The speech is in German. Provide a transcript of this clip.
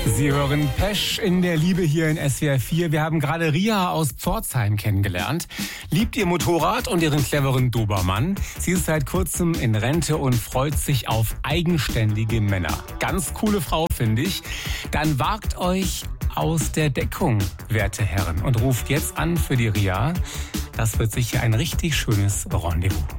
Sie hören Pesch in der Liebe hier in SWR 4. Wir haben gerade Ria aus Pforzheim kennengelernt. Liebt ihr Motorrad und ihren cleveren Dobermann. Sie ist seit kurzem in Rente und freut sich auf eigenständige Männer. Ganz coole Frau, finde ich. Dann wagt euch aus der Deckung, werte Herren, und ruft jetzt an für die Ria. Das wird sicher ein richtig schönes Rendezvous.